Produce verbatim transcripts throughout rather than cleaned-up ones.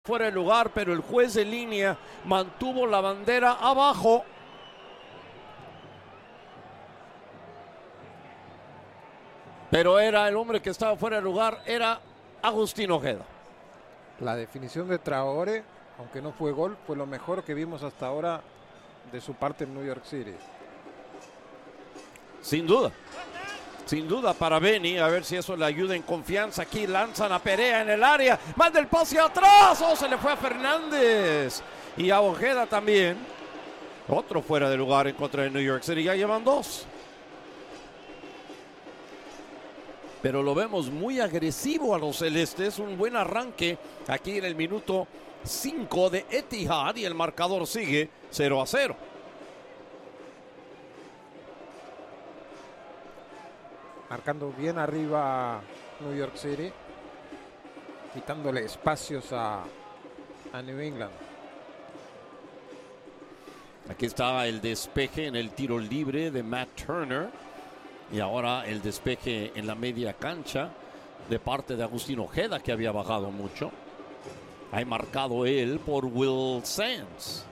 fuera de lugar, pero el juez de línea mantuvo la bandera abajo. Pero era el hombre que estaba fuera de lugar, era Agustín Ojeda. La definición de Traoré, aunque no fue gol, fue lo mejor que vimos hasta ahora de su parte en New York City. Sin duda. Sin duda para Benny, a ver si eso le ayuda en confianza. Aquí lanzan a Perea en el área, manda el pase atrás, oh, se le fue a Fernández y a Ojeda también. Otro fuera de lugar en contra de New York City, ya llevan dos. Pero lo vemos muy agresivo a los celestes, un buen arranque aquí en el minuto cinco de Etihad y el marcador sigue cero a cero. Marcando bien arriba New York City, quitándole espacios a, a New England. Aquí está el despeje en el tiro libre de Matt Turner. Y ahora el despeje en la media cancha de parte de Agustín Ojeda, que había bajado mucho. Ha marcado él por Will Sands.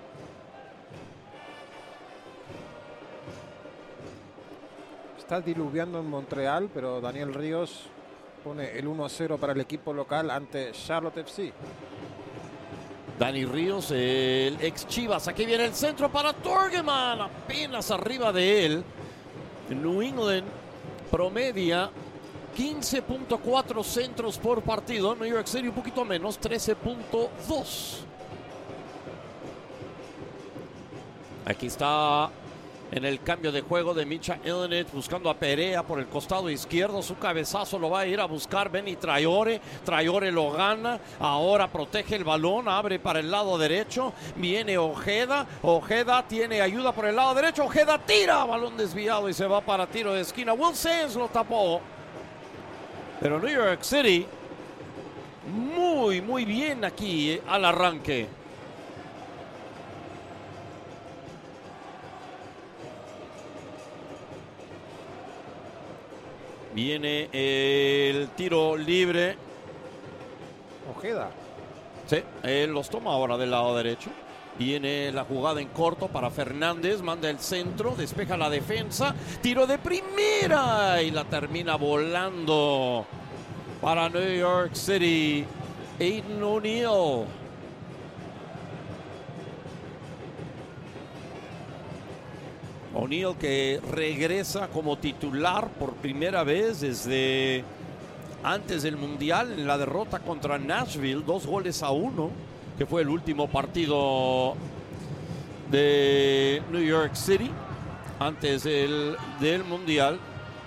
Está diluviando en Montreal, pero Daniel Ríos pone el uno a cero para el equipo local ante Charlotte F C. Dani Ríos, el ex Chivas. Aquí viene el centro para Torgeman. Apenas arriba de él. New England promedia quince punto cuatro centros por partido. New York City un poquito menos, trece punto dos. Aquí está en el cambio de juego de Micha Elliott buscando a Perea por el costado izquierdo. Su cabezazo lo va a ir a buscar Benny Traoré. Traoré lo gana. Ahora protege el balón. Abre para el lado derecho. Viene Ojeda. Ojeda tiene ayuda por el lado derecho. Ojeda tira. Balón desviado y se va para tiro de esquina. Will Sands lo tapó. Pero New York City muy, muy bien aquí eh, al arranque. Viene el tiro libre. Ojeda. Sí, él los toma ahora del lado derecho. Viene la jugada en corto para Fernández. Manda el centro, despeja la defensa. Tiro de primera y la termina volando para New York City. Aiden O'Neill. O'Neill que regresa como titular por primera vez desde antes del Mundial en la derrota contra Nashville, dos goles a uno, que fue el último partido de New York City antes del, del Mundial.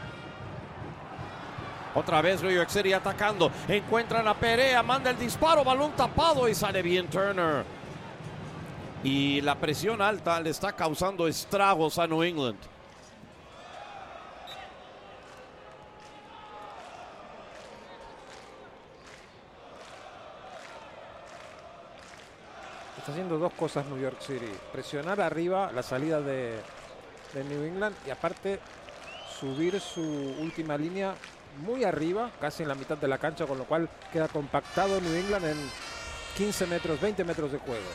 Otra vez New York City atacando, encuentran a Perea, manda el disparo, balón tapado y sale bien Turner. Y la presión alta le está causando estragos a New England. Está haciendo dos cosas New York City. Presionar arriba la salida de, de New England y aparte subir su última línea muy arriba, casi en la mitad de la cancha, con lo cual queda compactado New England en quince metros, veinte metros de juego.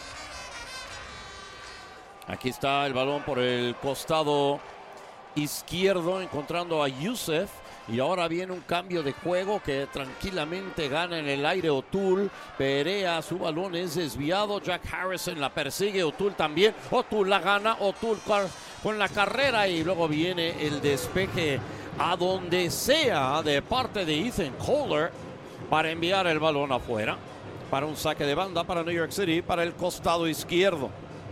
Aquí está el balón por el costado izquierdo, encontrando a Youssef. Y ahora viene un cambio de juego que tranquilamente gana en el aire O'Toole. Perea, su balón es desviado. Jack Harrison la persigue, O'Toole también. O'Toole la gana, O'Toole con la carrera. Y luego viene el despeje a donde sea de parte de Ethan Kohler para enviar el balón afuera. Para un saque de banda para New York City, para el costado izquierdo.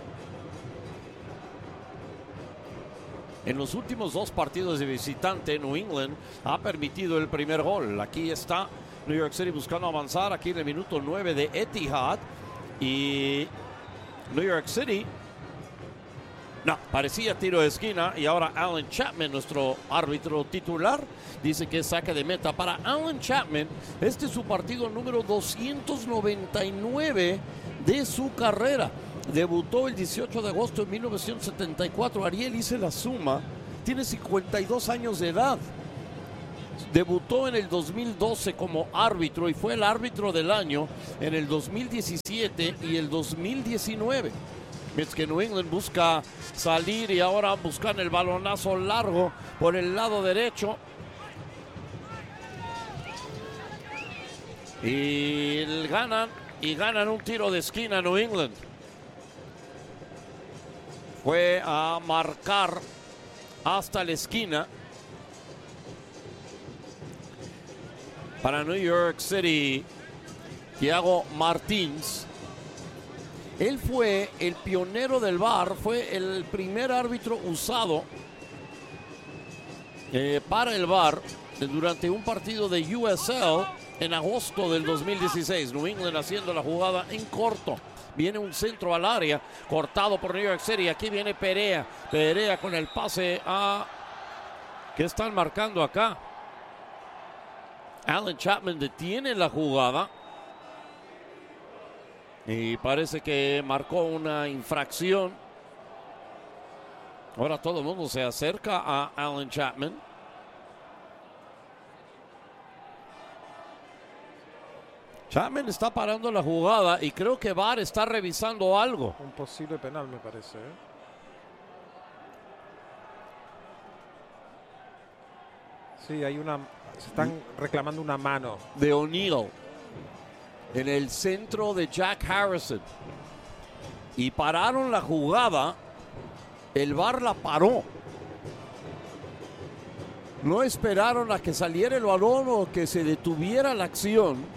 En los últimos dos partidos de visitante, New England ha permitido el primer gol. Aquí está New York City buscando avanzar aquí en el minuto nueve de Etihad. Y New York City, no, parecía tiro de esquina. Y ahora Alan Chapman, nuestro árbitro titular, dice que es saque de meta para Alan Chapman. Este es su partido número doscientos noventa y nueve de su carrera. Debutó el dieciocho de agosto de mil novecientos setenta y cuatro. Ariel, hice la suma. Tiene cincuenta y dos años de edad. debutó en el dos mil doce como árbitro y fue el árbitro del año en el dos mil diecisiete y el dos mil diecinueve. Mientras que New England busca salir y ahora buscan el balonazo largo por el lado derecho. Y ganan, y ganan un tiro de esquina New England. Fue a marcar hasta la esquina para New York City, Thiago Martins. Él fue el pionero del V A R, fue el primer árbitro usado eh, para el V A R durante un partido de U S L en agosto del dos mil dieciséis. New England haciendo la jugada en corto. Viene un centro al área, cortado por New York City. Aquí viene Perea. Perea con el pase a... ¿Qué están marcando acá? Allen Chapman detiene la jugada. Y parece que marcó una infracción. Ahora todo el mundo se acerca a Allen Chapman. Chapman está parando la jugada y creo que V A R está revisando algo. Un posible penal, me parece. ¿eh? Sí, hay una... Se están reclamando una mano. De O'Neal en el centro de Jack Harrison. Y pararon la jugada. El V A R la paró. No esperaron a que saliera el balón o que se detuviera la acción.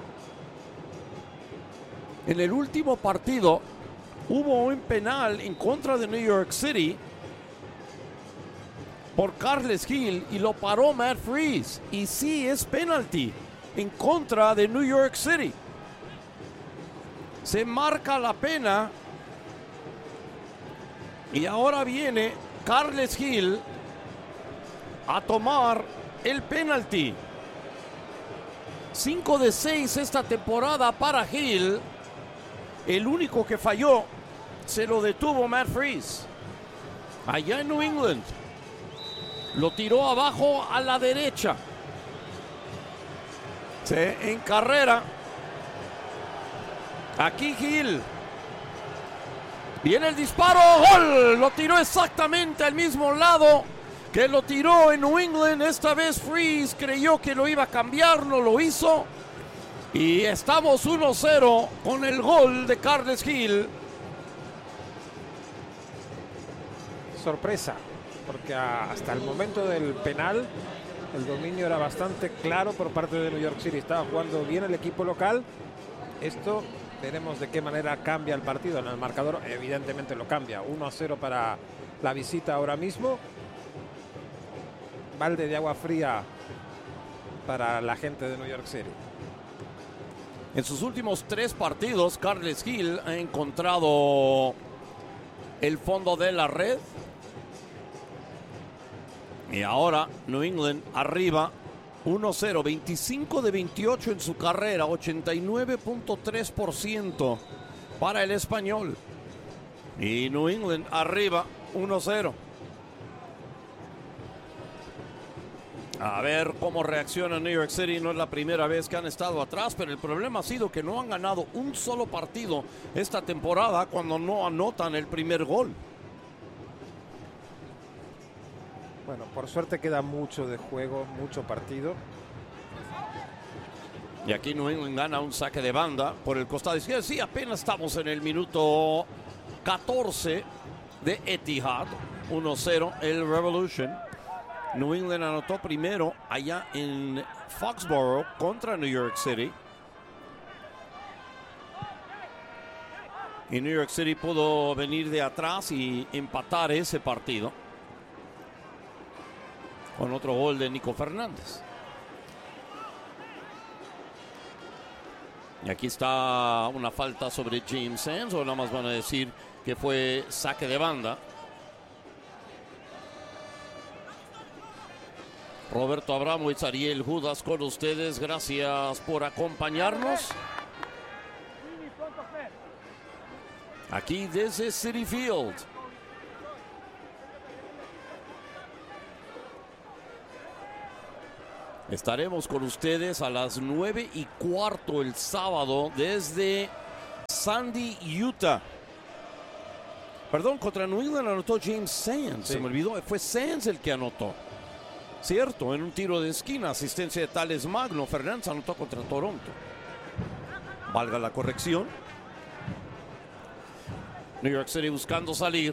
En el último partido hubo un penal en contra de New York City por Carles Gil y lo paró Matt Freese. Y sí es penalti en contra de New York City. Se marca la pena y ahora viene Carles Gil a tomar el penalti. cinco de seis esta temporada para Gil. El único que falló se lo detuvo Matt Freese. Allá en New England. Lo tiró abajo a la derecha. Se en carrera. Aquí Gil. Viene el disparo. ¡Gol! Lo tiró exactamente al mismo lado que lo tiró en New England. Esta vez Freese creyó que lo iba a cambiar. No lo hizo. Y estamos uno cero con el gol de Carles Gil. Sorpresa, porque hasta el momento del penal el dominio era bastante claro por parte de New York City. Estaba jugando bien el equipo local. Esto veremos de qué manera cambia el partido. En el marcador evidentemente lo cambia. uno a cero para la visita ahora mismo. Balde de agua fría para la gente de New York City. En sus últimos tres partidos, Carles Gil ha encontrado el fondo de la red. Y ahora New England arriba uno cero, veinticinco de veintiocho en su carrera, ochenta y nueve punto tres por ciento para el español. Y New England arriba uno cero. A ver cómo reacciona New York City. No es la primera vez que han estado atrás, pero el problema ha sido que no han ganado un solo partido esta temporada cuando no anotan el primer gol. Bueno, por suerte queda mucho de juego, mucho partido. Y aquí New England gana un saque de banda por el costado izquierdo. Sí, apenas estamos en el minuto catorce de Etihad. uno cero el Revolution. New England anotó primero allá en Foxborough contra New York City. Y New York City pudo venir de atrás y empatar ese partido con otro gol de Nico Fernández. Y aquí está una falta sobre James Sands, o nada más van a decir que fue saque de banda. Roberto Abramowitz, Ariel Judas con ustedes. Gracias por acompañarnos. Aquí desde Citi Field. Estaremos con ustedes a las nueve y cuarto el sábado desde Sandy, Utah. Perdón, contra New England anotó James Sands. Sí. Se me olvidó, fue Sands el que anotó. Cierto, en un tiro de esquina, asistencia de Tales Magno. Fernández anotó contra Toronto. Valga la corrección. New York City buscando salir.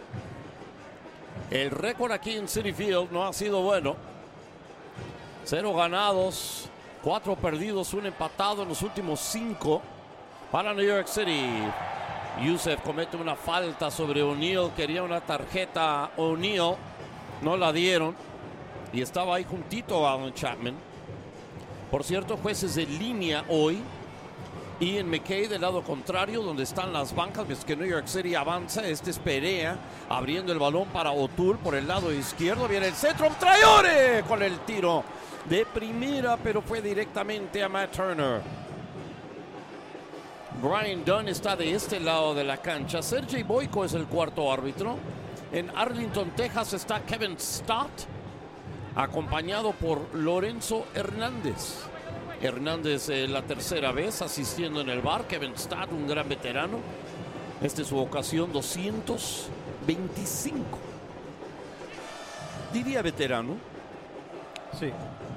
El récord aquí en Citi Field no ha sido bueno. Cero ganados, cuatro perdidos, un empatado en los últimos cinco para New York City. Yusef comete una falta sobre O'Neal. Quería una tarjeta O'Neal. No la dieron. Y estaba ahí juntito a Alan Chapman. Por cierto, jueces de línea hoy. Ian McKay del lado contrario, donde están las bancas, mientras que New York City avanza. Este es Perea, abriendo el balón para O'Toole por el lado izquierdo. Viene el centro, Traore con el tiro de primera, pero fue directamente a Matt Turner. Brian Dunn está de este lado de la cancha. Sergey Boyko es el cuarto árbitro. En Arlington, Texas está Kevin Stott, acompañado por Lorenzo Hernández. Hernández eh, la tercera vez asistiendo en el bar. Kevin Stott, un gran veterano. Esta es su ocasión doscientos veinticinco. Diría veterano. Sí.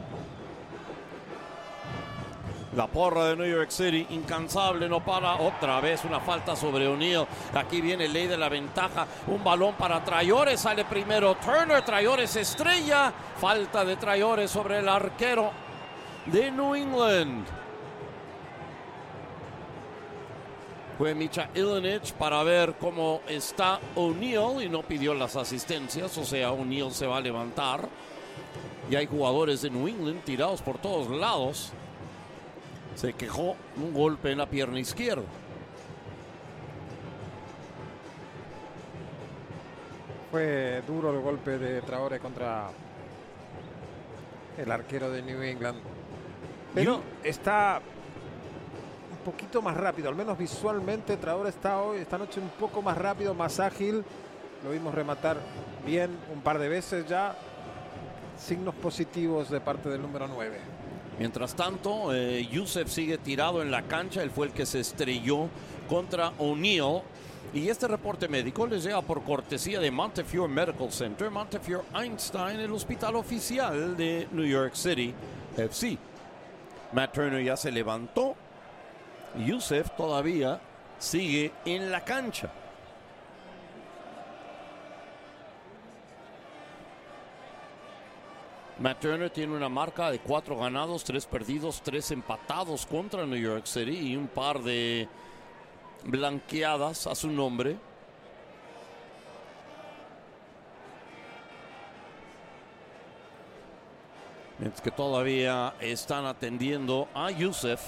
La porra de New York City, incansable, no para. Otra vez una falta sobre O'Neal. Aquí viene ley de la ventaja. Un balón para Traore. Sale primero Turner. Traore se estrella. Falta de Traore sobre el arquero de New England. Fue Micha Ilinic para ver cómo está O'Neal y no pidió las asistencias. O sea, O'Neal se va a levantar. Y hay jugadores de New England tirados por todos lados. Se quejó un golpe en la pierna izquierda. Fue duro el golpe de Traore contra el arquero de New England. Pero you... está un poquito más rápido, al menos visualmente. Traore está hoy, esta noche un poco más rápido, más ágil. Lo vimos rematar bien un par de veces ya. Signos positivos de parte del número nueve. Mientras tanto, eh, Yusef sigue tirado en la cancha. Él fue el que se estrelló contra O'Neal. Y este reporte médico les llega por cortesía de Montefiore Medical Center, Montefiore Einstein, el hospital oficial de New York City F C. Matt Turner ya se levantó. Yusef todavía sigue en la cancha. Matt Turner tiene una marca de cuatro ganados, tres perdidos, tres empatados contra New York City y un par de blanqueadas a su nombre. Mientras que todavía están atendiendo a Yusef.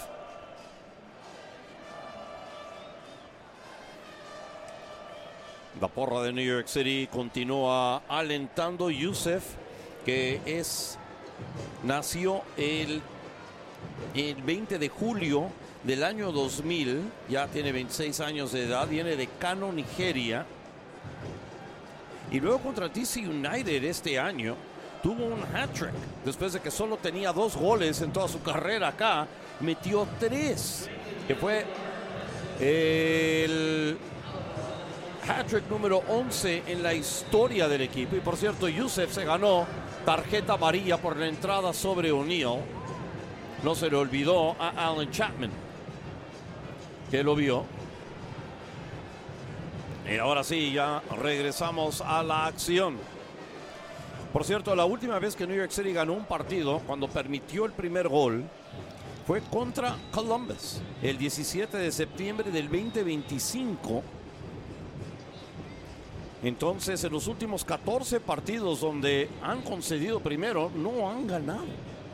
La porra de New York City continúa alentando. Yusef, que es nació el, el veinte de julio del año dos mil, ya tiene veintiséis años de edad, viene de Kano, Nigeria, y luego contra D C United este año tuvo un hat-trick, después de que solo tenía dos goles en toda su carrera acá, metió tres, que fue el hat-trick número once en la historia del equipo. Y por cierto, Yusef se ganó tarjeta amarilla por la entrada sobre O'Neal. No se le olvidó a Alan Chapman, que lo vio. Y ahora sí, ya regresamos a la acción. Por cierto, la última vez que New York City ganó un partido, cuando permitió el primer gol, fue contra Columbus, el diecisiete de septiembre del veinte veinticinco. Entonces, en los últimos catorce partidos donde han concedido primero, no han ganado.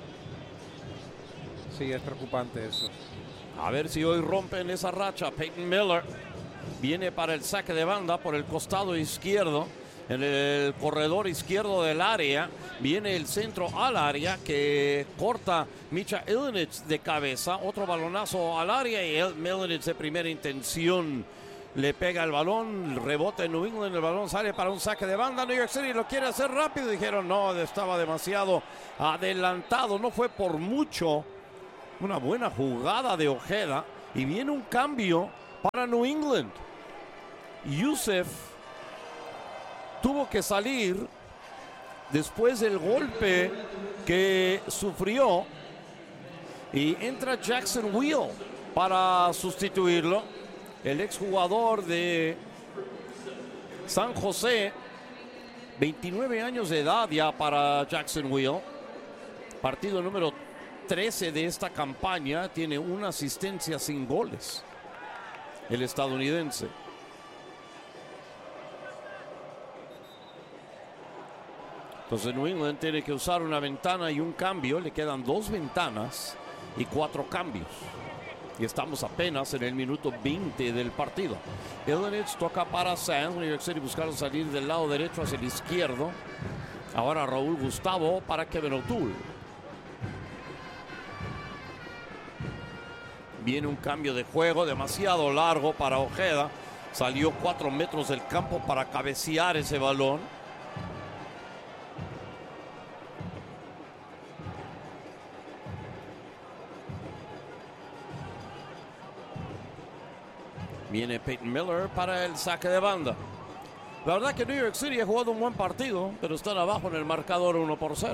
Sí, es preocupante eso. A ver si hoy rompen esa racha. Peyton Miller viene para el saque de banda por el costado izquierdo. En el corredor izquierdo del área viene el centro al área que corta Micha Ilinic de cabeza. Otro balonazo al área y Milinic de primera intención le pega el balón, rebote en New England, el balón sale para un saque de banda. New York City lo quiere hacer rápido, dijeron no, estaba demasiado adelantado, no fue por mucho. Una buena jugada de Ojeda y viene un cambio para New England. Youssef tuvo que salir después del golpe que sufrió y entra Jackson Wheel para sustituirlo, el exjugador de San José, veintinueve años de edad ya para Jackson Wheel, partido número trece de esta campaña, tiene una asistencia sin goles, el estadounidense. Entonces New England tiene que usar una ventana y un cambio. Le quedan dos ventanas y cuatro cambios. Y estamos apenas en el minuto veinte del partido. Illinich toca para Sands. New York City buscaron salir del lado derecho hacia el izquierdo. Ahora Raúl Gustavo para Kevin O'Toole. Viene un cambio de juego demasiado largo para Ojeda. Salió cuatro metros del campo para cabecear ese balón. Viene Peyton Miller para el saque de banda. La verdad que New York City ha jugado un buen partido, pero están abajo en el marcador uno por cero.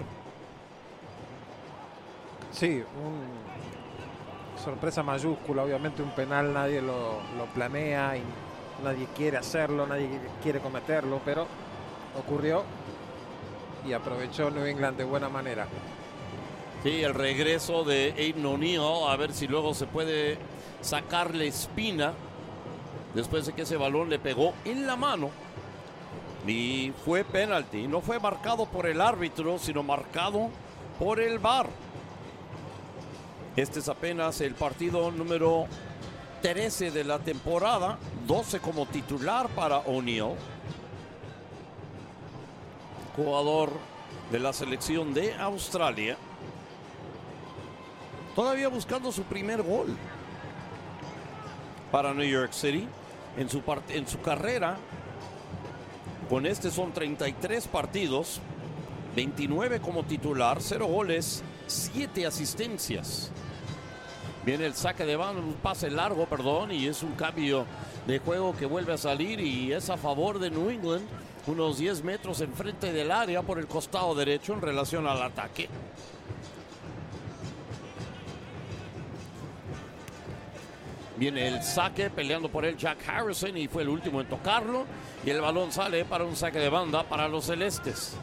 Sí, un sorpresa mayúscula. Obviamente un penal nadie lo, lo planea y nadie quiere hacerlo, nadie quiere cometerlo, pero ocurrió y aprovechó New England de buena manera. Sí, el regreso de Aiden O'Neal, a ver si luego se puede sacarle espina después de que ese balón le pegó en la mano y fue penalti. No fue marcado por el árbitro, sino marcado por el V A R. Este es apenas el partido número trece de la temporada, doce como titular para O'Neal, jugador de la selección de Australia, todavía buscando su primer gol para New York City. En su, en su carrera, con este son treinta y tres partidos, veintinueve como titular, cero goles, siete asistencias. Viene el saque de banda, un pase largo, perdón, y es un cambio de juego que vuelve a salir y es a favor de New England, unos diez metros enfrente del área por el costado derecho en relación al ataque. Viene el saque, peleando por él Jack Harrison y fue el último en tocarlo. Y el balón sale para un saque de banda para los celestes.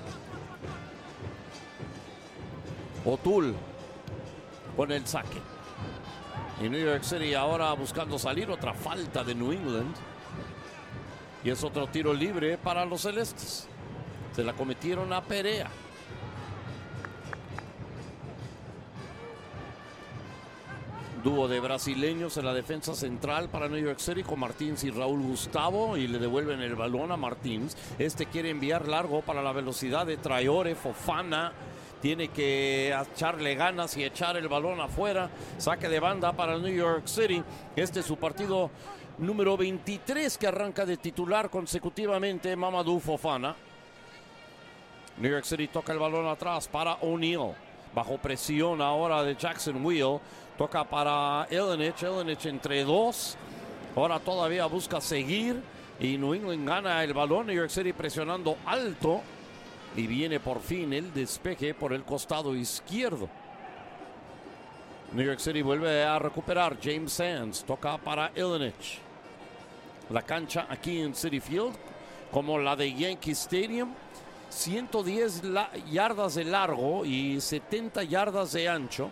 O'Toole con el saque. Y New York City ahora buscando salir, otra falta de New England. Y es otro tiro libre para los celestes. Se la cometieron a Perea. Dúo de brasileños en la defensa central para New York City con Martins y Raúl Gustavo, y le devuelven el balón a Martins. Este quiere enviar largo para la velocidad de Traore. Fofana tiene que echarle ganas y echar el balón afuera. Saque de banda para New York City. Este es su partido número veintitrés que arranca de titular consecutivamente Mamadou Fofana. New York City toca el balón atrás para O'Neal. Bajo presión ahora de Jackson Wheel. Toca para Illinich. Illinich entre dos. Ahora todavía busca seguir. Y New England gana el balón. New York City presionando alto. Y viene por fin el despeje por el costado izquierdo. New York City vuelve a recuperar. James Sands toca para Illinich. La cancha aquí en Citi Field, como la de Yankee Stadium. ciento diez yardas de largo y setenta yardas de ancho.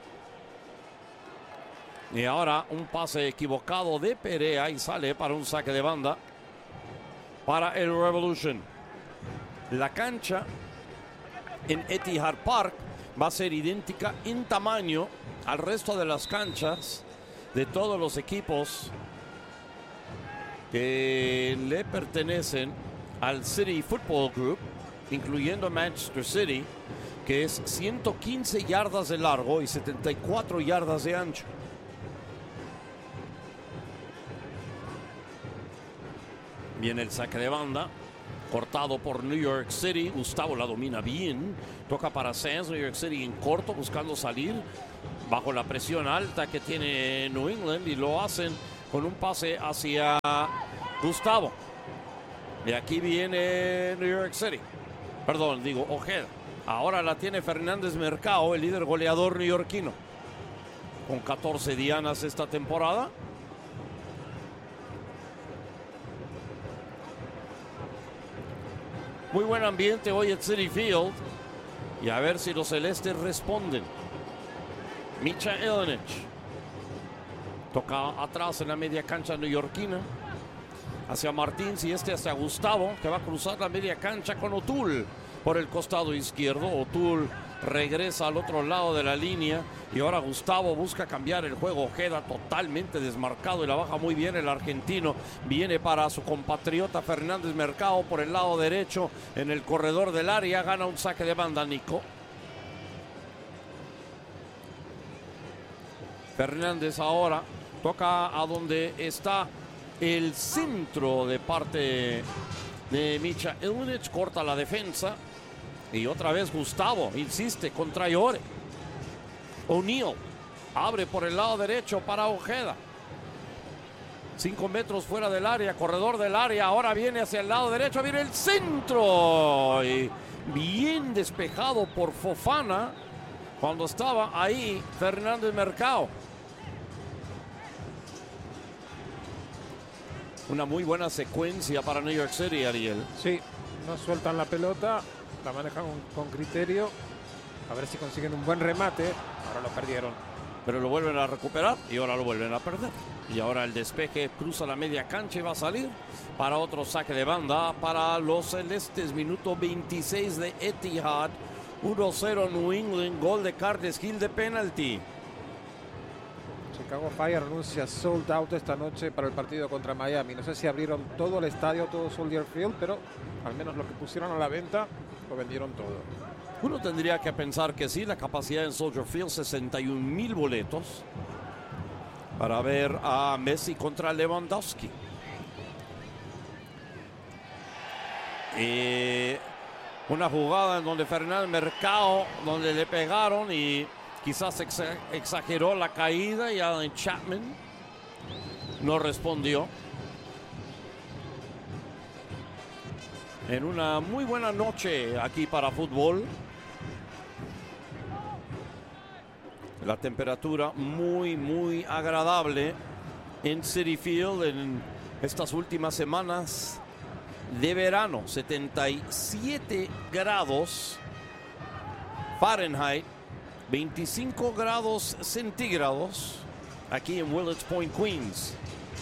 Y ahora un pase equivocado de Perea y sale para un saque de banda para el Revolution. La cancha en Etihad Park va a ser idéntica en tamaño al resto de las canchas de todos los equipos que le pertenecen al City Football Group, incluyendo Manchester City, que es ciento quince yardas de largo y setenta y cuatro yardas de ancho. Viene el saque de banda. Cortado por New York City. Gustavo la domina bien. Toca para Sands. New York City en corto buscando salir. Bajo la presión alta que tiene New England. Y lo hacen con un pase hacia Gustavo. Y aquí viene New York City. Perdón, digo Ojeda. Ahora la tiene Fernández Mercado, el líder goleador neoyorquino. Con catorce dianas esta temporada. Muy buen ambiente hoy en Citi Field. Y a ver si los celestes responden. Misha Ilenič. Toca atrás en la media cancha neoyorquina. Hacia Martins y este hacia Gustavo, que va a cruzar la media cancha con O'Toole por el costado izquierdo. O'Toole regresa al otro lado de la línea y ahora Gustavo busca cambiar el juego. Ojeda totalmente desmarcado y la baja muy bien el argentino. Viene para su compatriota Fernández Mercado por el lado derecho en el corredor del área. Gana un saque de banda Nico. Fernández ahora toca a donde está el centro de parte de Misha Ilenič. Corta la defensa. Y otra vez Gustavo insiste contra Iore. O'Neal abre por el lado derecho para Ojeda. Cinco metros fuera del área, corredor del área. Ahora viene hacia el lado derecho, viene el centro. Y bien despejado por Fofana cuando estaba ahí Fernández Mercado. Una muy buena secuencia para New York City, Ariel. Sí, no sueltan la pelota, la manejan con, con criterio. A ver si consiguen un buen remate. Ahora lo perdieron. Pero lo vuelven a recuperar y ahora lo vuelven a perder. Y ahora el despeje cruza la media cancha y va a salir para otro saque de banda para los celestes. Minuto veintiséis de Etihad. uno cero New England. Gol de Carles Gil de penalti. Chicago Fire anuncia sold out esta noche para el partido contra Miami. No sé si abrieron todo el estadio, todo Soldier Field, pero al menos lo que pusieron a la venta lo vendieron todo. Uno tendría que pensar que sí, la capacidad en Soldier Field, sesenta y un mil boletos para ver a Messi contra Lewandowski. Y una jugada en donde Fernández Mercado, donde le pegaron y quizás exageró la caída y Alan Chapman no respondió. En una muy buena noche aquí para fútbol. La temperatura muy, muy agradable en Citi Field en estas últimas semanas de verano. setenta y siete grados Fahrenheit, veinticinco grados centígrados aquí en Willets Point, Queens.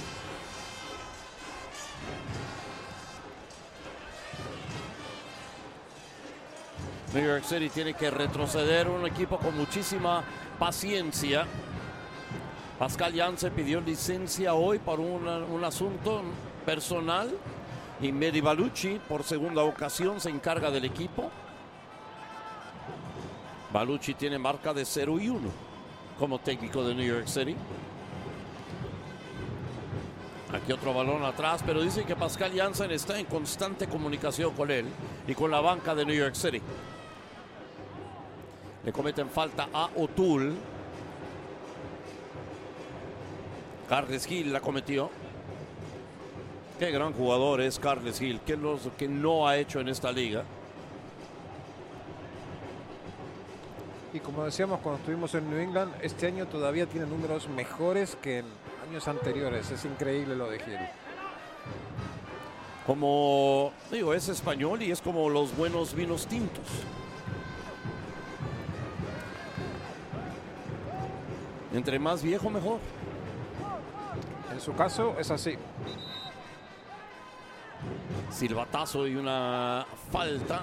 New York City tiene que retroceder, un equipo con muchísima paciencia. Pascal Jansen pidió licencia hoy por una, un asunto personal y Mehdi Ballouchy por segunda ocasión se encarga del equipo. Ballouchy tiene marca de cero y uno como técnico de New York City. Aquí otro balón atrás, pero dicen que Pascal Jansen está en constante comunicación con él y con la banca de New York City. Le cometen falta a O'Toole. Carles Gil la cometió. Qué gran jugador es Carles Gil. ¿Qué lo que no ha hecho en esta liga? Y como decíamos cuando estuvimos en New England, este año todavía tiene números mejores que en años anteriores. Es increíble lo de Gil. Como digo, es español y es como los buenos vinos tintos. Entre más viejo, mejor. En su caso, es así. Silbatazo y una falta.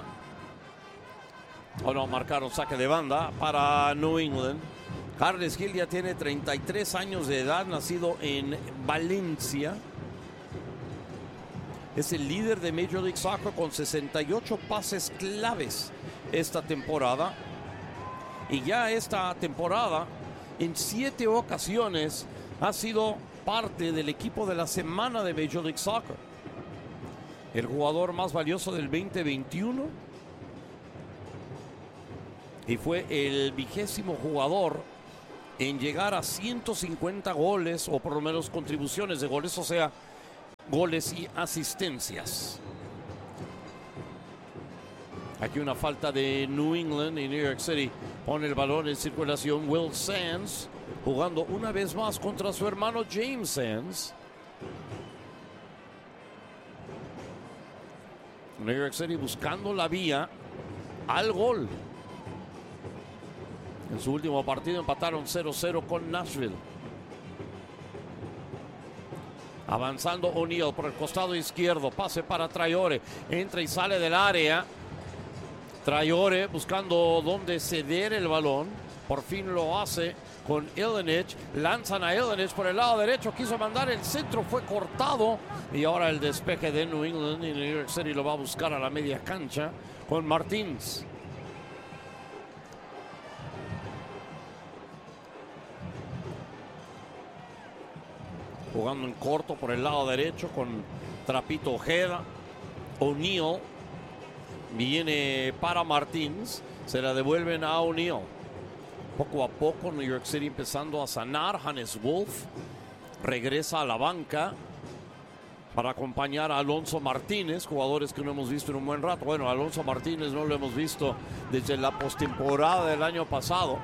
O no, marcaron saque de banda para New England. Carles Gil ya tiene treinta y tres años de edad, nacido en Valencia. Es el líder de Major League Soccer con sesenta y ocho pases claves esta temporada. Y ya esta temporada, en siete ocasiones, ha sido parte del equipo de la semana de Major League Soccer. el jugador más valioso del veinte veintiuno y fue el vigésimo jugador en llegar a ciento cincuenta goles o por lo menos contribuciones de goles, o sea, goles y asistencias. Aquí una falta de New England y New York City pone el balón en circulación. Will Sands jugando una vez más contra su hermano James Sands. New York City buscando la vía al gol. En su último partido empataron cero cero con Nashville. Avanzando O'Neal por el costado izquierdo. Pase para Traore. Entra y sale del área. Traore buscando dónde ceder el balón. Por fin lo hace con Ilić. Lanzan a Ilić por el lado derecho. Quiso mandar el centro. Fue cortado. Y ahora el despeje de New England. Y New York City lo va a buscar a la media cancha con Martins. Jugando en corto por el lado derecho con Trapito Ojeda. O'Neal viene para Martins. Se la devuelven a O'Neal. Poco a poco New York City empezando a sanar. Hannes Wolf regresa a la banca para acompañar a Alonso Martínez, jugadores que no hemos visto en un buen rato. Bueno, Alonso Martínez no lo hemos visto desde la postemporada del año pasado.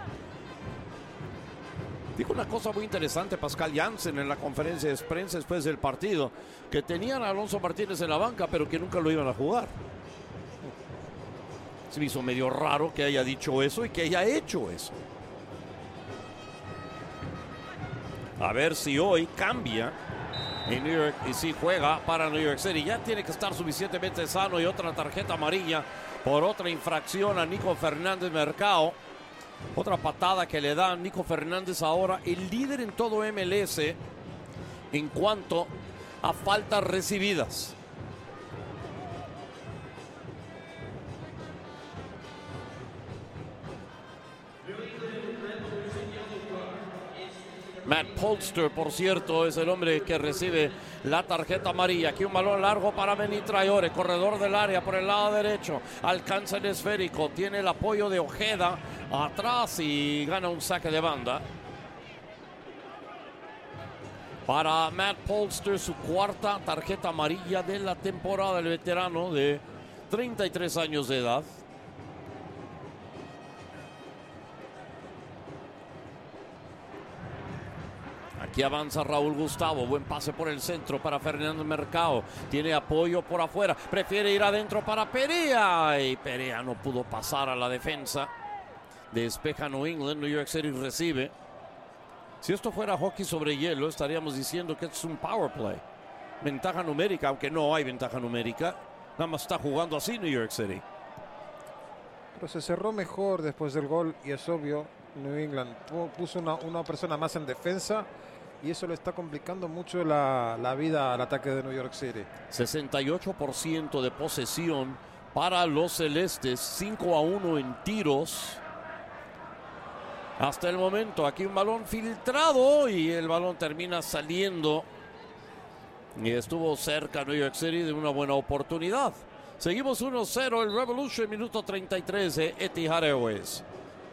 Dijo una cosa muy interesante Pascal Jansen en la conferencia de prensa después del partido, que tenían a Alonso Martínez en la banca, pero que nunca lo iban a jugar. Se me hizo medio raro que haya dicho eso y que haya hecho eso. A ver si hoy cambia en New York y si juega para New York City. Ya tiene que estar suficientemente sano. Y otra tarjeta amarilla por otra infracción a Nico Fernández Mercado. Otra patada que le da a Nico Fernández, ahora el líder en todo M L S en cuanto a faltas recibidas. Matt Polster, por cierto, es el hombre que recibe la tarjeta amarilla. Aquí un balón largo para Benny Traore, corredor del área por el lado derecho. Alcanza el esférico, tiene el apoyo de Ojeda atrás y gana un saque de banda. Para Matt Polster, su cuarta tarjeta amarilla de la temporada, el veterano de treinta y tres años de edad. Aquí avanza Raúl Gustavo, buen pase por el centro para Fernando Mercado, tiene apoyo por afuera, prefiere ir adentro para Perea y Perea no pudo pasar a la defensa. Despeja New England, New York City recibe. Si esto fuera hockey sobre hielo, estaríamos diciendo que es un power play. Ventaja numérica, aunque no hay ventaja numérica, nada más está jugando así New York City. Pero se cerró mejor después del gol y es obvio, New England puso una, una persona más en defensa. Y eso le está complicando mucho la, la vida al ataque de New York City. sesenta y ocho por ciento de posesión para los celestes. cinco a uno en tiros. Hasta el momento. Aquí un balón filtrado. Y el balón termina saliendo. Y estuvo cerca New York City de una buena oportunidad. Seguimos uno cero. El Revolution, minuto treinta y tres de Etihad Airways.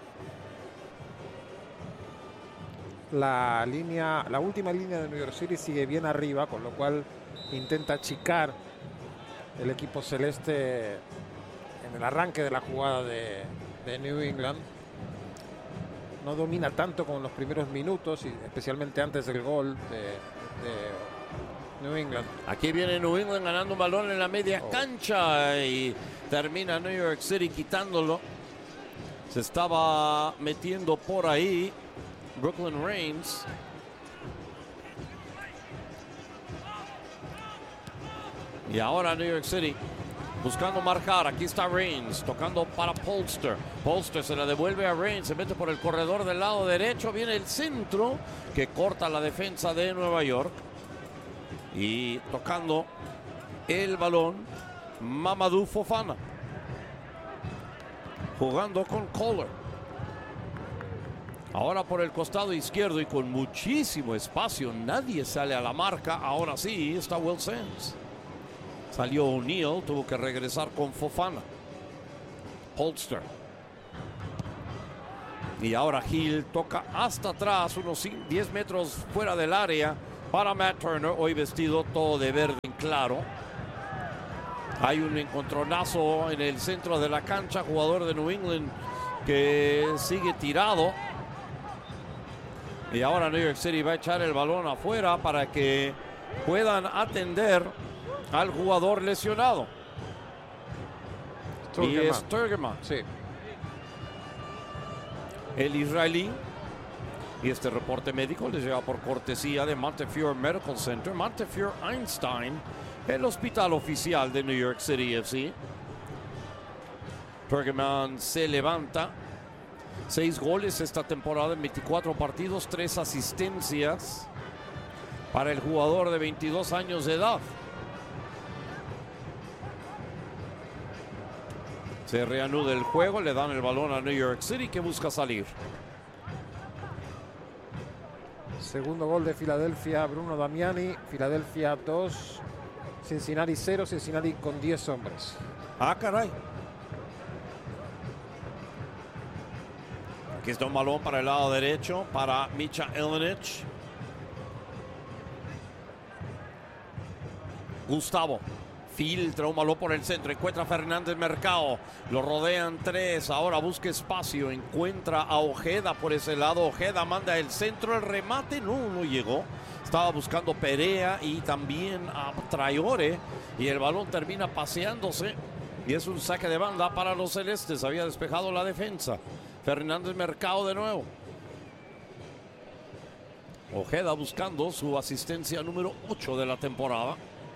La línea, la última línea de New York City sigue bien arriba, con lo cual intenta achicar el equipo celeste en el arranque de la jugada de, de New England. No domina tanto como en los primeros minutos, y especialmente antes del gol de, de New England. Aquí viene New England ganando un balón en la media oh. cancha y termina New York City quitándolo. Se estaba metiendo por ahí Brooklyn Reigns. Y ahora New York City buscando marcar. Aquí está Reigns tocando para Polster. Polster se la devuelve a Reigns. Se mete por el corredor del lado derecho. Viene el centro que corta la defensa de Nueva York. Y tocando el balón Mamadou Fofana. Jugando con Kohler. Ahora por el costado izquierdo y con muchísimo espacio. Nadie sale a la marca. Ahora sí está Will Sands. Salió O'Neal, tuvo que regresar con Fofana. Holster. Y ahora Hill toca hasta atrás, unos diez metros fuera del área para Matt Turner, hoy vestido todo de verde en claro. Hay un encontronazo en el centro de la cancha, jugador de New England que sigue tirado. Y ahora New York City va a echar el balón afuera para que puedan atender al jugador lesionado. Sturgeman. Y es Sturgeman, Sí. el israelí. Y este reporte médico les llega por cortesía de Montefiore Medical Center, Montefiore Einstein, el hospital oficial de New York City F C. Sturgeman se levanta. Seis goles esta temporada en veinticuatro partidos, tres asistencias para el jugador de veintidós años de edad. Se reanuda el juego, le dan el balón a New York City que busca salir. Segundo gol de Filadelfia, Bruno Damiani. Filadelfia dos, Cincinnati cero, Cincinnati con diez hombres. Ah, caray. Aquí está un balón para el lado derecho, para Micha Elenic. Gustavo filtra un balón por el centro, encuentra a Fernández Mercado, lo rodean tres, ahora busca espacio, encuentra a Ojeda por ese lado, Ojeda manda el centro, el remate, no, no llegó, estaba buscando Perea y también a Traore y el balón termina paseándose y es un saque de banda para los celestes, había despejado la defensa. Fernández Mercado de nuevo. Ojeda buscando su asistencia número ocho de la temporada.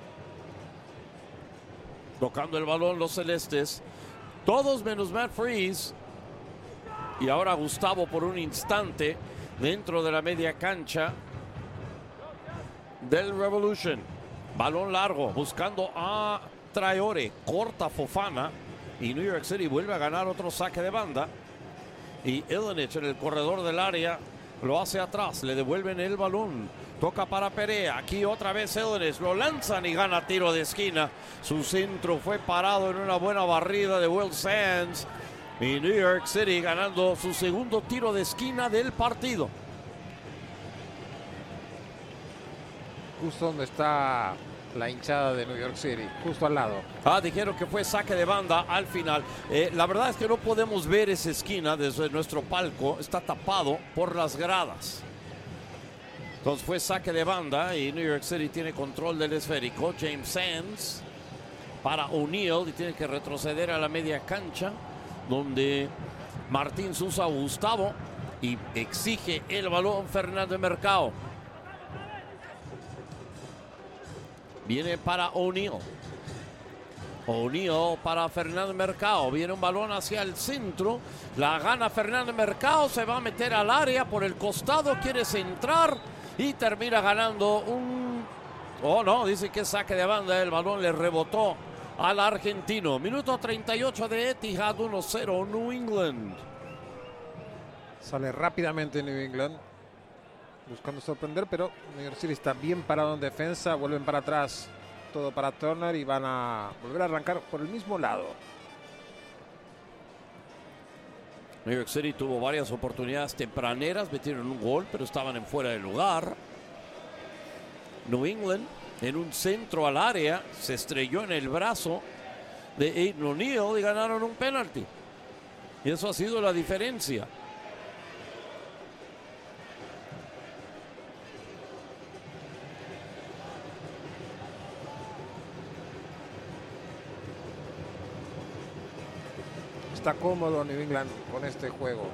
Tocando el balón los celestes. Todos menos Matt Freese. Y ahora Gustavo por un instante dentro de la media cancha del Revolution. Balón largo buscando a Traore. Corta Fofana. Y New York City vuelve a ganar otro saque de banda. Y Elenic en el corredor del área lo hace atrás, le devuelven el balón, toca para Perea, aquí otra vez Elenic, lo lanzan y gana tiro de esquina, su centro fue parado en una buena barrida de Will Sands y New York City ganando su segundo tiro de esquina del partido. Justo donde está la hinchada de New York City, justo al lado. Ah, dijeron que fue saque de banda al final. Eh, la verdad es que no podemos ver esa esquina desde nuestro palco. Está tapado por las gradas. Entonces fue saque de banda y New York City tiene control del esférico. James Sands para O'Neal y tiene que retroceder a la media cancha donde Martín usa a Gustavo y exige el balón Fernández Mercado. Viene para O'Neal. O'Neal para Fernández Mercado. Viene un balón hacia el centro. La gana Fernández Mercado. Se va a meter al área por el costado. Quiere centrar. Y termina ganando un... Oh, no. Dice que saque de banda. El balón le rebotó al argentino. Minuto treinta y ocho de Etihad. uno cero New England. Sale rápidamente New England. Buscando sorprender, pero New York City está bien parado en defensa. Vuelven para atrás, todo para Turner y van a volver a arrancar por el mismo lado. New York City tuvo varias oportunidades tempraneras, metieron un gol, pero estaban en fuera de lugar. New England, en un centro al área, se estrelló en el brazo de Aidan O'Neal y ganaron un penalti. Y eso ha sido la diferencia. Está cómodo New England con este juego.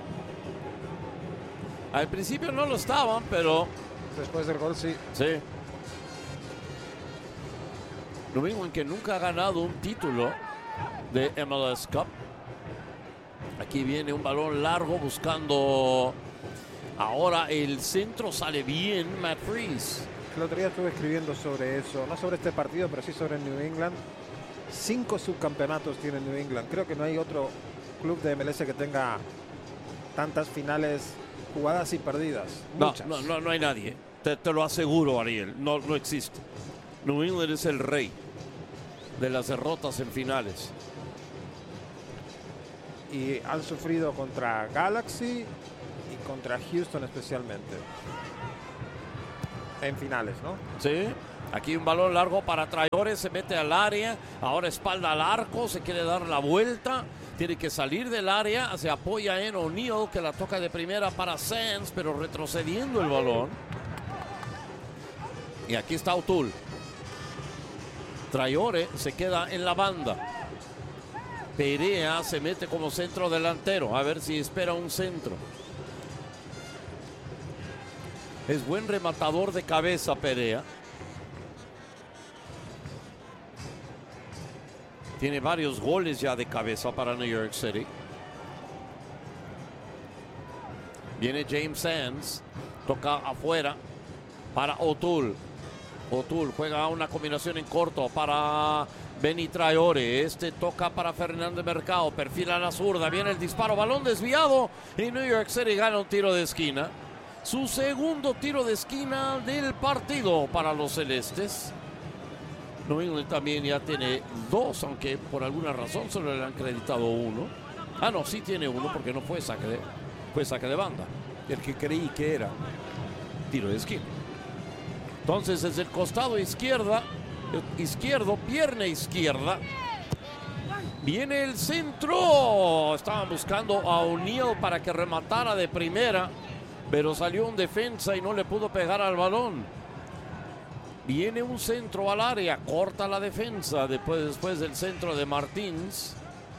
Al principio no lo estaban, pero... Después del gol, sí. Sí. New England que nunca ha ganado un título de M L S Cup. Aquí viene un balón largo buscando... Ahora el centro sale bien, Matt Freese. El otro día estuve escribiendo sobre eso. No sobre este partido, pero sí sobre New England. Cinco subcampeonatos tiene New England. Creo que no hay otro club de M L S que tenga tantas finales jugadas y perdidas. No, Muchas. no, no, no hay nadie. Te, te lo aseguro, Ariel. No, no existe. New England es el rey. de las derrotas en finales. Y han sufrido contra Galaxy y contra Houston especialmente. En finales, ¿no? Sí. Aquí un balón largo para Traore, se mete al área, ahora espalda al arco, se quiere dar la vuelta, tiene que salir del área, se apoya en O'Neal que la toca de primera para Sands, pero retrocediendo el balón. Y aquí está O'Toole. Traore se queda en la banda. Perea se mete como centro delantero, a ver si espera un centro. Es buen rematador de cabeza Perea. Tiene varios goles ya de cabeza para New York City. Viene James Sands. Toca afuera para O'Toole. O'Toole juega una combinación en corto para Benny Traore. Este toca para Fernández Mercado. Perfila la zurda. Viene el disparo. Balón desviado. Y New York City gana un tiro de esquina. Su segundo tiro de esquina del partido para los celestes. New England también ya tiene dos, aunque por alguna razón solo le han acreditado uno. Ah, no, sí tiene uno porque no fue saque de, fue saque de banda. El que creí que era tiro de esquina. Entonces desde el costado izquierda, izquierdo, pierna izquierda. Viene el centro. Estaban buscando a O'Neal para que rematara de primera, pero salió un defensa y no le pudo pegar al balón. Viene un centro al área, corta la defensa después, después del centro de Martins.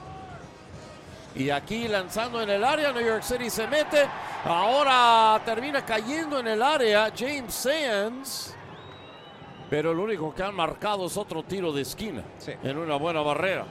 Y aquí lanzando en el área, New York City se mete. Ahora termina cayendo en el área James Sands. Pero lo único que han marcado es otro tiro de esquina. Sí. En una buena barrera.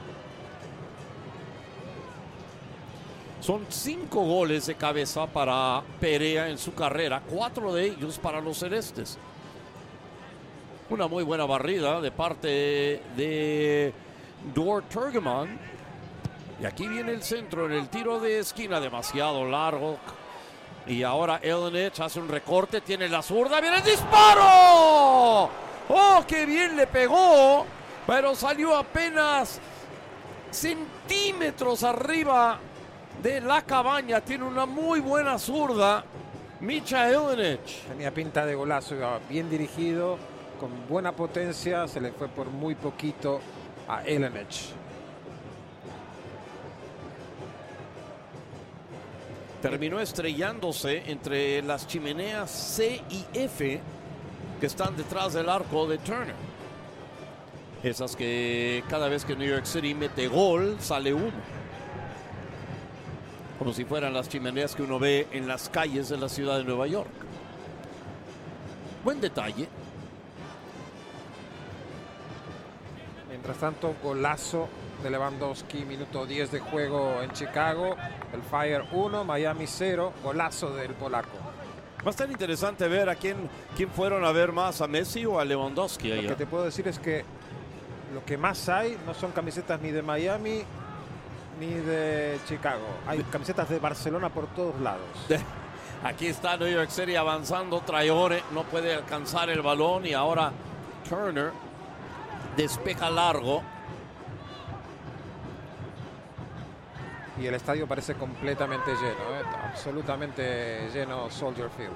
Son cinco goles de cabeza para Perea en su carrera. Cuatro de ellos para los celestes. Una muy buena barrida de parte de Dor Turgeman. Y aquí viene el centro en el tiro de esquina, demasiado largo. Y ahora Elenich hace un recorte, tiene la zurda, viene el disparo. ¡Oh, qué bien le pegó! Pero salió apenas centímetros arriba de la cabaña. Tiene una muy buena zurda, Micha Elenich. Tenía pinta de golazo, iba bien dirigido, con buena potencia, se le fue por muy poquito a Elenich. Terminó estrellándose entre las chimeneas C y F que están detrás del arco de Turner. Esas que cada vez que New York City mete gol sale humo. Como si fueran las chimeneas que uno ve en las calles de la ciudad de Nueva York. Buen detalle. Mientras tanto, golazo de Lewandowski, minuto diez de juego en Chicago. El Fire uno, Miami cero, golazo del polaco. Va a estar interesante ver a quién, quién fueron a ver más, a Messi o a Lewandowski. Lo que te puedo decir es que lo que más hay no son camisetas ni de Miami ni de Chicago. Hay camisetas de Barcelona por todos lados. Aquí está New York City avanzando. Traore no puede alcanzar el balón y ahora Turner despeja largo. Y el estadio parece completamente lleno, ¿eh? Absolutamente lleno Soldier Field.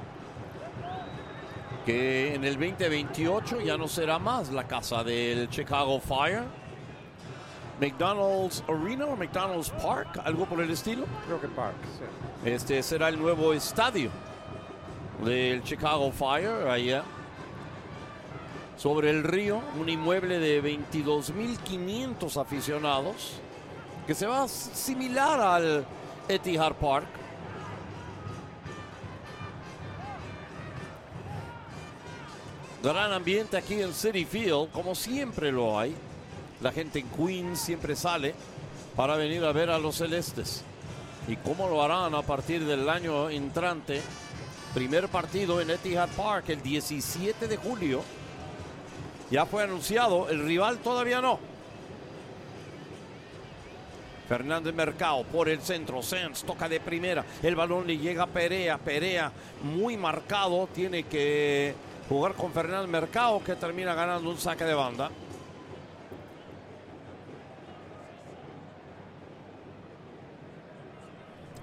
Que en el veinte veintiocho ya no será más la casa del Chicago Fire. McDonald's Arena o McDonald's Park, algo por el estilo. Creo que Park, sí. Este será el nuevo estadio del Chicago Fire, allá sobre el río, un inmueble de veintidós mil quinientos aficionados, que se va similar al Etihad Park. Gran ambiente aquí en Citi Field, como siempre lo hay. La gente en Queens siempre sale para venir a ver a los celestes. ¿Y cómo lo harán a partir del año entrante? Primer partido en Etihad Park el diecisiete de julio. Ya fue anunciado, el rival todavía no. Fernández Mercado por el centro, Sands toca de primera, el balón le llega a Perea, Perea muy marcado, tiene que jugar con Fernández Mercado, que termina ganando un saque de banda.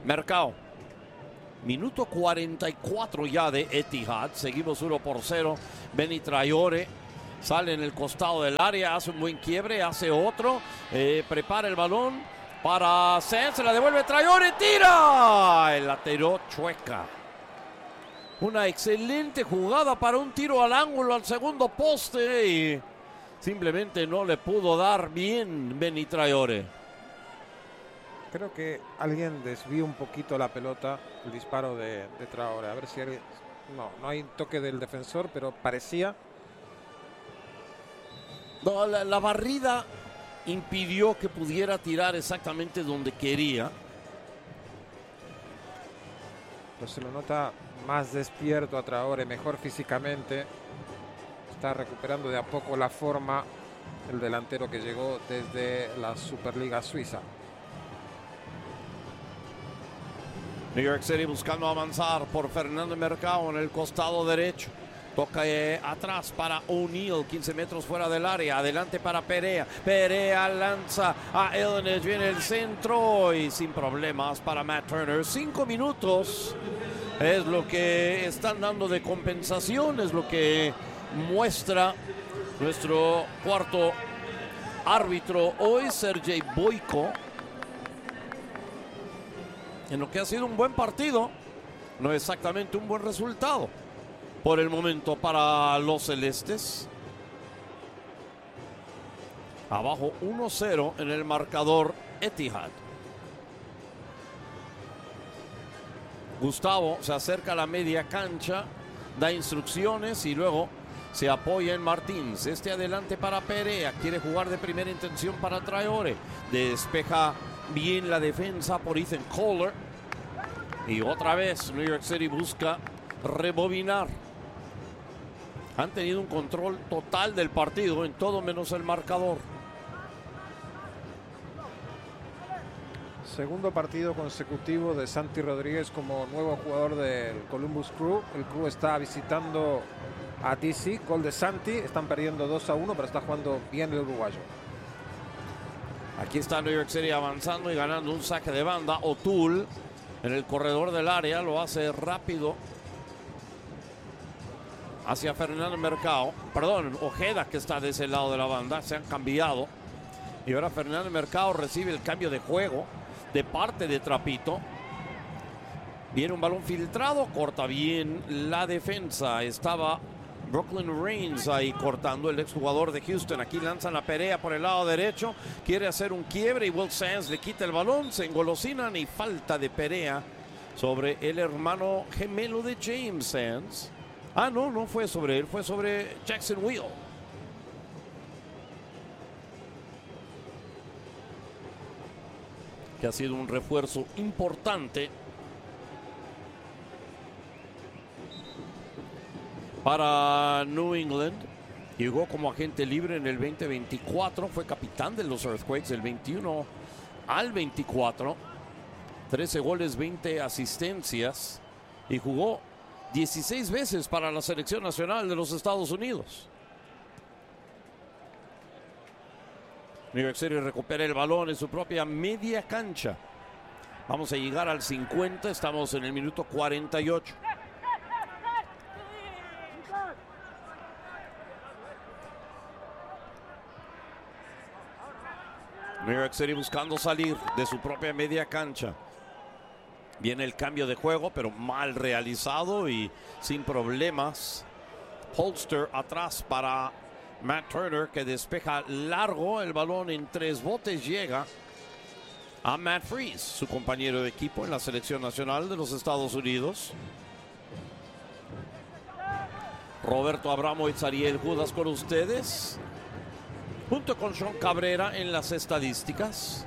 Mercado. Minuto cuarenta y cuatro ya de Etihad. Seguimos uno por cero. Benny Traore sale en el costado del área, hace un buen quiebre, hace otro, eh, prepara el balón para Sands, se la devuelve Traore, tira, el la tiró chueca. Una excelente jugada para un tiro al ángulo al segundo poste y simplemente no le pudo dar bien Benny Traore. Creo que alguien desvió un poquito la pelota, el disparo de, de Traore. A ver si alguien... No, no hay toque del defensor, pero parecía... No, la, la barrida impidió que pudiera tirar exactamente donde quería. Pues se lo nota más despierto a Traore, mejor físicamente. Está recuperando de a poco la forma el delantero que llegó desde la Superliga Suiza. New York City buscando avanzar por Fernando Mercado en el costado derecho. Toca eh, atrás para O'Neal, quince metros fuera del área. Adelante para Perea. Perea lanza a Elneny. Viene el centro y sin problemas para Matt Turner. Cinco minutos es lo que están dando de compensación. Es lo que muestra nuestro cuarto árbitro hoy, Sergei Boyko. En lo que ha sido un buen partido. No exactamente un buen resultado por el momento para los celestes. Abajo uno cero en el marcador Etihad. Gustavo se acerca a la media cancha, da instrucciones y luego se apoya en Martins. Este adelante para Perea, quiere jugar de primera intención para Traore. Despeja bien la defensa por Ethan Kohler. Y otra vez New York City busca rebobinar. Han tenido un control total del partido en todo menos el marcador. Segundo partido consecutivo de Santi Rodríguez como nuevo jugador del Columbus Crew. El Crew está visitando a D C. Gol de Santi. Están perdiendo dos a uno, pero está jugando bien el uruguayo. Aquí está New York City avanzando y ganando un saque de banda. O'Toole en el corredor del área lo hace rápido hacia Fernando Mercado, perdón, Ojeda, que está de ese lado de la banda. Se han cambiado y ahora Fernando Mercado recibe el cambio de juego de parte de Trapito. Viene un balón filtrado, corta bien la defensa. Estaba Brooklyn Reigns ahí cortando, el exjugador de Houston. Aquí lanzan la Perea por el lado derecho, quiere hacer un quiebre y Will Sands le quita el balón, se engolosinan y falta de Perea sobre el hermano gemelo de James Sands. Ah, no, no fue sobre él, fue sobre Jackson Wheel. Que ha sido un refuerzo importante para New England. Llegó como agente libre en el veinte veinticuatro, fue capitán de los Earthquakes del veintiuno al veinticuatro. trece goles, veinte asistencias y jugó dieciséis veces para la selección nacional de los Estados Unidos. New York City recupera el balón en su propia media cancha. Vamos a llegar al cincuenta, estamos en el minuto cuarenta y ocho. New York City buscando salir de su propia media cancha. Viene el cambio de juego, pero mal realizado y sin problemas. Polster atrás para Matt Turner, que despeja largo. El balón en tres botes llega a Matt Freese, su compañero de equipo en la selección nacional de los Estados Unidos. Roberto Abramovich, Ariel Judas con ustedes, junto con Sean Cabrera en las estadísticas.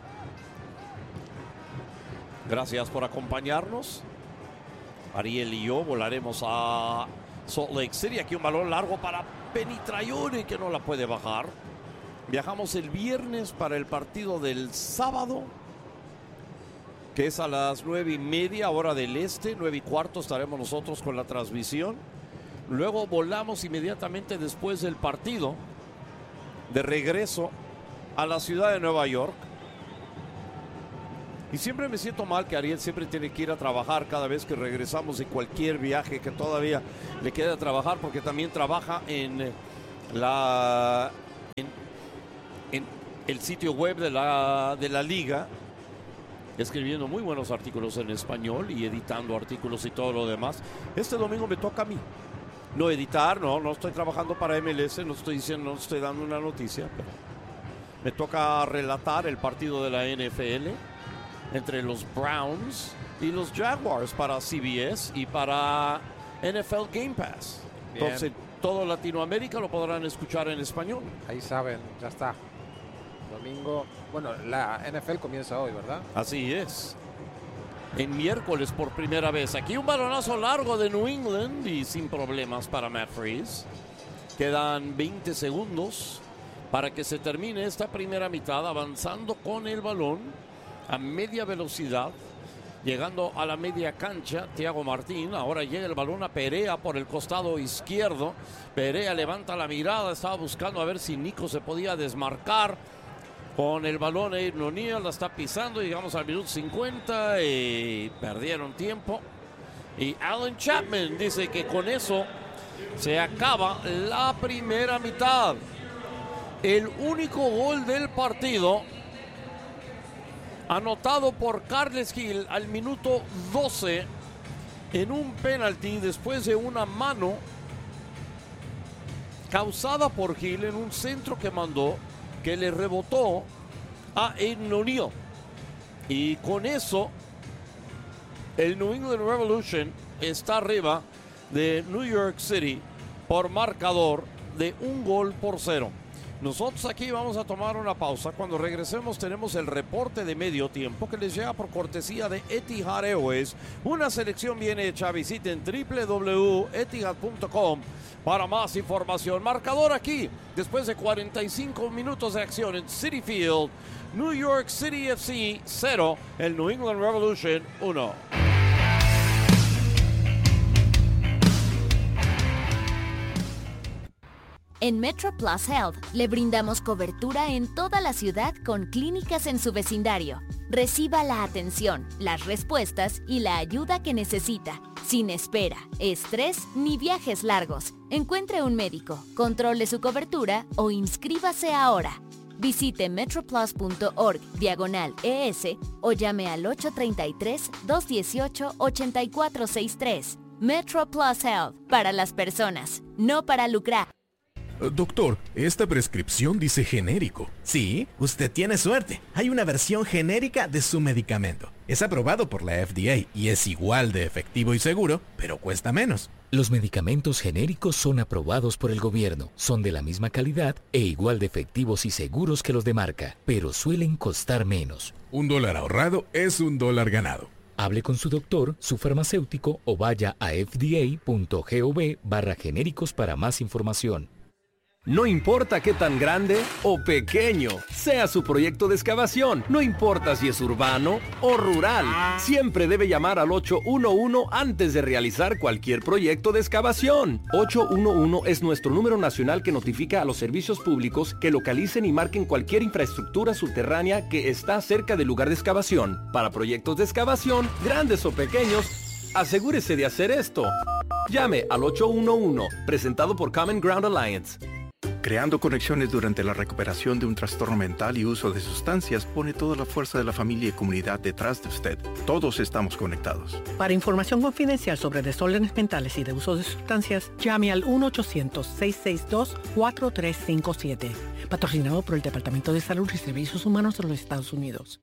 Gracias por acompañarnos. Ariel y yo volaremos a Salt Lake City. Aquí un balón largo para Benny Traore, que no la puede bajar. Viajamos el viernes para el partido del sábado, que es a las nueve y media hora del este. Nueve y cuarto estaremos nosotros con la transmisión. Luego volamos inmediatamente después del partido de regreso a la ciudad de Nueva York. Y siempre me siento mal que Ariel siempre tiene que ir a trabajar cada vez que regresamos de cualquier viaje, que todavía le queda trabajar, porque también trabaja en la en, en el sitio web de la, de la liga, escribiendo muy buenos artículos en español y editando artículos y todo lo demás. Este domingo me toca a mí. No editar, no, no estoy trabajando para M L S, no estoy diciendo, no estoy dando una noticia, pero me toca relatar el partido de la N F L entre los Browns y los Jaguars para C B S y para N F L Game Pass. Bien. Entonces, todo Latinoamérica lo podrán escuchar en español. Ahí saben, ya está. Domingo, bueno, la N F L comienza hoy, ¿verdad? Así es. En miércoles por primera vez. Aquí un balonazo largo de New England y sin problemas para Matt Freese. Quedan veinte segundos para que se termine esta primera mitad, avanzando con el balón a media velocidad, llegando a la media cancha. Thiago Martín, ahora llega el balón a Perea por el costado izquierdo. Perea levanta la mirada, estaba buscando a ver si Nico se podía desmarcar. Con el balón Aidan O'Neill, la está pisando, llegamos al minuto cincuenta y perdieron tiempo. Y Alan Chapman dice que con eso se acaba la primera mitad. El único gol del partido anotado por Carles Gil al minuto doce en un penalti después de una mano causada por Gil en un centro que mandó, que le rebotó a Aidan O'Neill. Y con eso el New England Revolution está arriba de New York City por marcador de un gol por cero. Nosotros aquí vamos a tomar una pausa. Cuando regresemos tenemos el reporte de medio tiempo que les llega por cortesía de Etihad Airways. Una selección bien hecha. Visiten doble u doble u doble u punto etihad punto com para más información. Marcador aquí, después de cuarenta y cinco minutos de acción en Citi Field. New York City F C cero, el New England Revolution uno. En Metro Plus Health le brindamos cobertura en toda la ciudad con clínicas en su vecindario. Reciba la atención, las respuestas y la ayuda que necesita, sin espera, estrés ni viajes largos. Encuentre un médico, controle su cobertura o inscríbase ahora. Visite metroplus.org diagonal ES o llame al ocho tres tres, dos uno ocho, ocho cuatro seis tres. Metro Plus Health, para las personas, no para lucrar. Doctor, esta prescripción dice genérico. Sí, usted tiene suerte. Hay una versión genérica de su medicamento. Es aprobado por la F D A y es igual de efectivo y seguro, pero cuesta menos. Los medicamentos genéricos son aprobados por el gobierno, son de la misma calidad e igual de efectivos y seguros que los de marca, pero suelen costar menos. Un dólar ahorrado es un dólar ganado. Hable con su doctor, su farmacéutico o vaya a f d a punto gov barra genéricos para más información. No importa qué tan grande o pequeño sea su proyecto de excavación, no importa si es urbano o rural, siempre debe llamar al ocho uno uno antes de realizar cualquier proyecto de excavación. ocho uno uno es nuestro número nacional que notifica a los servicios públicos que localicen y marquen cualquier infraestructura subterránea que está cerca del lugar de excavación. Para proyectos de excavación, grandes o pequeños, asegúrese de hacer esto. Llame al ocho uno uno, presentado por Common Ground Alliance. Creando conexiones durante la recuperación de un trastorno mental y uso de sustancias pone toda la fuerza de la familia y comunidad detrás de usted. Todos estamos conectados. Para información confidencial sobre desórdenes mentales y de uso de sustancias, llame al uno ochocientos, seiscientos sesenta y dos, cuatro tres cinco siete. Patrocinado por el Departamento de Salud y Servicios Humanos de los Estados Unidos.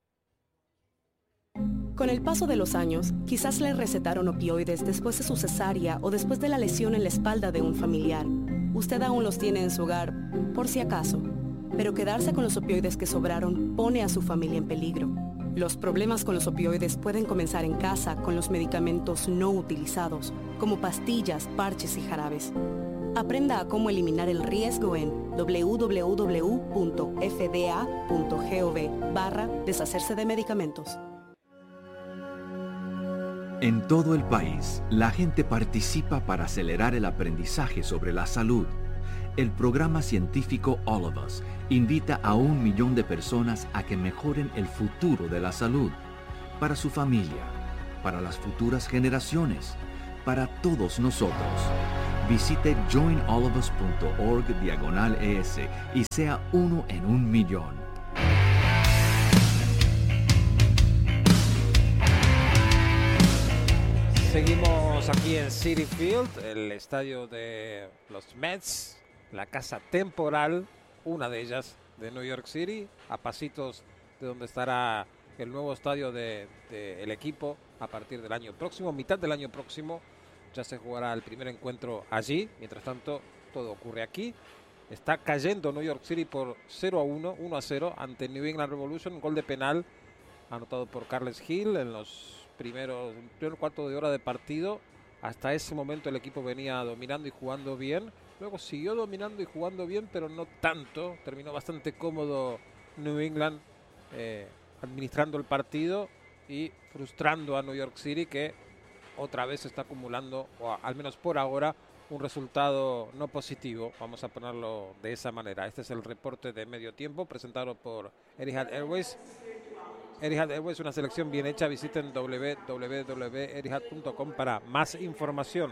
Con el paso de los años, quizás le recetaron opioides después de su cesárea o después de la lesión en la espalda de un familiar. Usted aún los tiene en su hogar, por si acaso. Pero quedarse con los opioides que sobraron pone a su familia en peligro. Los problemas con los opioides pueden comenzar en casa con los medicamentos no utilizados, como pastillas, parches y jarabes. Aprenda a cómo eliminar el riesgo en doble u doble u doble u punto f d a punto gov barra deshacerse de medicamentos. En todo el país, la gente participa para acelerar el aprendizaje sobre la salud. El programa científico All of Us invita a un millón de personas a que mejoren el futuro de la salud, para su familia, para las futuras generaciones, para todos nosotros. Visite join all of us punto org diagonal es y sea uno en un millón. Seguimos aquí en Citi Field, el estadio de los Mets, la casa temporal, una de ellas de New York City, a pasitos de donde estará el nuevo estadio del de, de equipo a partir del año próximo, mitad del año próximo. Ya se jugará el primer encuentro allí. Mientras tanto, todo ocurre aquí. Está cayendo New York City por cero a uno, uno a cero ante New England Revolution. Un gol de penal anotado por Carles Hill en los primeros el primer cuarto de hora de partido. Hasta ese momento el equipo venía dominando y jugando bien. Luego siguió dominando y jugando bien, pero no tanto. Terminó bastante cómodo New England eh, administrando el partido y frustrando a New York City, que otra vez está acumulando, o al menos por ahora, un resultado no positivo. Vamos a ponerlo de esa manera. Este es el reporte de medio tiempo presentado por Etihad Airways. Etihad Airways, una selección bien hecha. Visiten doble u doble u doble u punto etihad punto com para más información.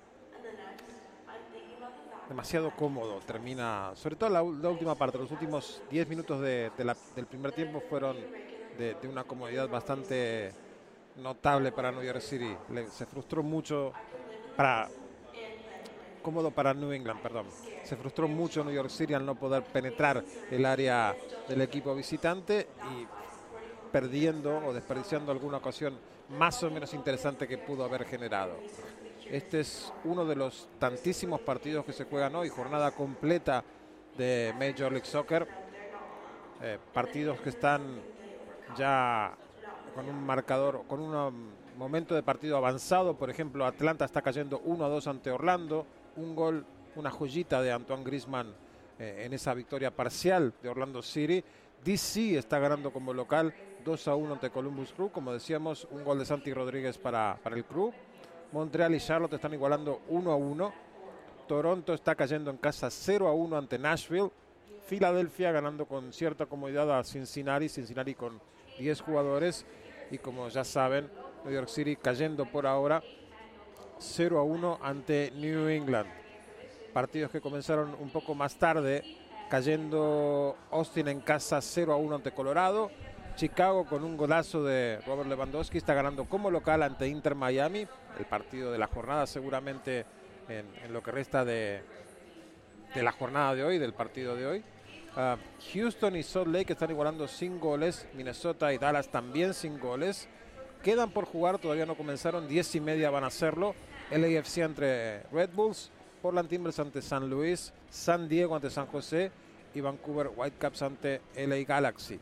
Demasiado cómodo termina, sobre todo la, la última parte. Los últimos diez minutos de, de la, del primer tiempo fueron de, de una comodidad bastante notable para New York City. Le, se frustró mucho para cómodo para New England, perdón. Se frustró mucho New York City al no poder penetrar el área del equipo visitante y perdiendo o desperdiciando alguna ocasión más o menos interesante que pudo haber generado. Este es uno de los tantísimos partidos que se juegan hoy, jornada completa de Major League Soccer. Eh, partidos que están ya con un marcador, con un momento de partido avanzado. Por ejemplo, Atlanta está cayendo uno a dos ante Orlando. Un gol, una joyita de Antoine Griezmann eh, en esa victoria parcial de Orlando City. D C está ganando como local dos a uno ante Columbus Crew. Como decíamos, un gol de Santi Rodríguez para, para el Crew. Montreal y Charlotte están igualando uno a uno. Toronto está cayendo en casa cero a uno ante Nashville. Filadelfia ganando con cierta comodidad a Cincinnati. Cincinnati con diez jugadores. Y como ya saben, New York City cayendo por ahora cero a uno ante New England. Partidos que comenzaron un poco más tarde, cayendo Austin en casa cero a uno ante Colorado. Chicago con un golazo de Robert Lewandowski está ganando como local ante Inter Miami. El partido de la jornada seguramente en, en lo que resta de, de la jornada de hoy, del partido de hoy. Uh, Houston y Salt Lake están igualando sin goles. Minnesota y Dallas también sin goles. Quedan por jugar, todavía no comenzaron. Diez y media van a hacerlo. L A F C entre Red Bulls, Portland Timbers ante San Luis, San Diego ante San José y Vancouver Whitecaps ante L A Galaxy.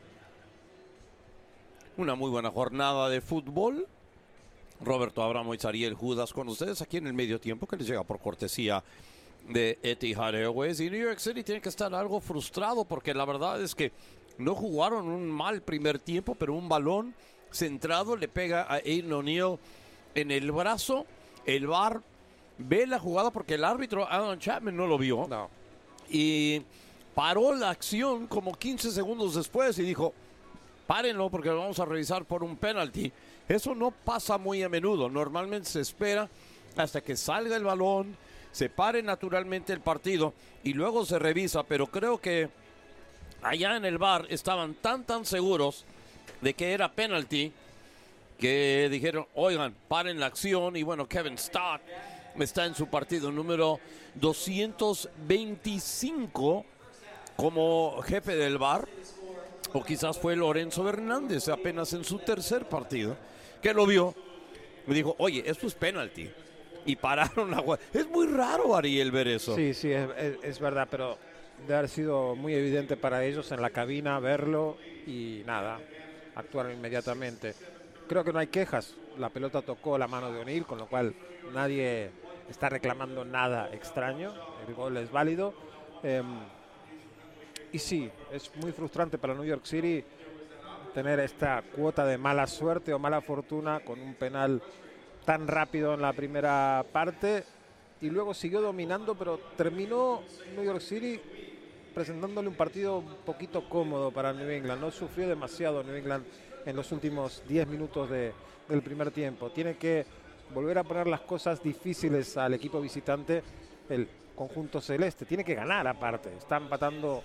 Una muy buena jornada de fútbol. Roberto Abramo y Ariel Judas con ustedes aquí en el medio tiempo, que les llega por cortesía de Etihad Airways. Y New York City tiene que estar algo frustrado porque la verdad es que no jugaron un mal primer tiempo, pero un balón centrado le pega a Aiden O'Neill en el brazo. El V A R ve la jugada porque el árbitro Alan Chapman no lo vio. No. Y paró la acción como quince segundos después y dijo: párenlo porque lo vamos a revisar por un penalti. Eso no pasa muy a menudo. Normalmente se espera hasta que salga el balón, se pare naturalmente el partido y luego se revisa. Pero creo que allá en el V A R estaban tan tan seguros de que era penalti que dijeron: oigan, paren la acción. Y bueno, Kevin Stott está en su partido número doscientos veinticinco como jefe del V A R. O quizás fue Lorenzo Hernández apenas en su tercer partido, que lo vio. Me dijo: oye, esto es penalti. Y pararon la jugada. Es muy raro, Ariel, ver eso. Sí, sí, es, es, es verdad, pero debe haber sido muy evidente para ellos en la cabina verlo y nada, actuaron inmediatamente. Creo que no hay quejas. La pelota tocó la mano de O'Neill, con lo cual nadie está reclamando nada extraño. El gol es válido. Eh, y sí, es muy frustrante para New York City tener esta cuota de mala suerte o mala fortuna con un penal tan rápido en la primera parte. y luego siguió dominando, pero terminó New York City presentándole un partido un poquito cómodo para New England. No sufrió demasiado New England en los últimos diez minutos de, del primer tiempo. Tiene que volver a poner las cosas difíciles al equipo visitante, el conjunto celeste. Tiene que ganar aparte. Está empatando